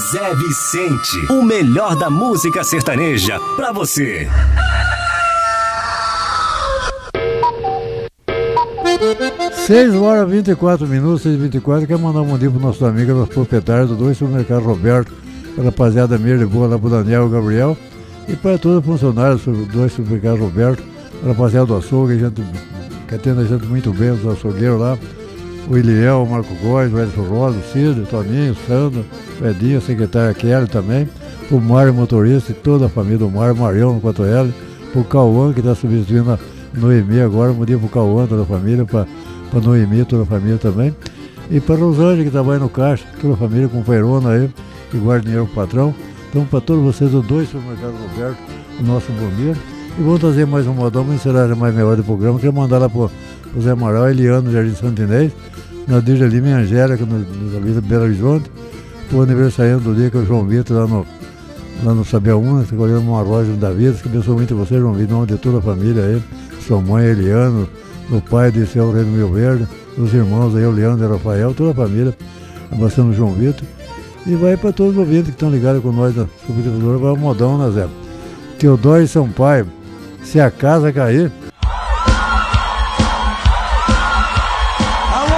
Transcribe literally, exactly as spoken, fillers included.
Zé Vicente, o melhor da música sertaneja pra você. seis horas e vinte e quatro minutos, seis e vinte e quatro. Quero mandar um bom dia pro nosso amigo, nosso proprietário do dois supermercados Roberto, a rapaziada Mir de Boa lá pro Daniel e o Gabriel, e para todos os funcionários do dois supermercados Roberto, a rapaziada do açougue, gente, que atende a gente muito bem, os açougueiros lá, o Iliel, o Marco Góes, o Edson Rosa, o Cid, o Toninho, o Sandro, o Edinho, a secretária Kelly também, o Mário motorista e toda a família do Mário, o Marião no quatro L, o Cauã que está substituindo a Noemi agora, um dia pro Cauã, toda a família, para para Noemi, toda a família também, e para Rosângela que trabalha no caixa, toda a família com feirona aí, que guarda dinheiro pro patrão. Então para todos vocês do dois supermercados Roberto, o nosso bom dia, e vamos trazer mais um modão para encerrar mais meia hora de programa. Quero mandar lá pro José Amaral, Eliano, Jardim Santo Inês, na Dirja Lima e Angélica, na Vida Belo Horizonte, o aniversariante do dia que é o João Vitor lá no, lá no Sabiaúna, que colhendo uma loja da vida, que abençoe muito você, João Vitor, em nome de toda a família aí, sua mãe, Eliano, o pai de seu Reino Mil Verde, os irmãos aí, o Leandro e o Rafael, toda a família, abraçando o João Vitor. E vai para todos os ouvintes que estão ligados com nós na subdivisora, vai o modão, né, Zé? Teodoro e Sampaio, se a casa cair,